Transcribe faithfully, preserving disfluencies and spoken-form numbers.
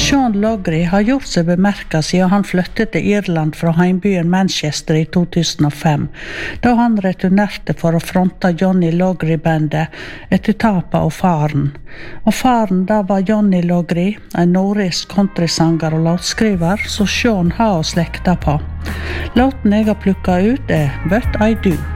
Sean Loggery har gjort seg bemerket siden han flyttet til Irland fra heimbyen Manchester i to tusen og fem, da han returnerte for å fronte Johnny Loggery-bandet etter tapet av faren. Og faren da var Johnny Loggery, en nordisk countrysanger og låtskriver, som Sean har å slekta på. Låten jeg har plukket ut er But I Do.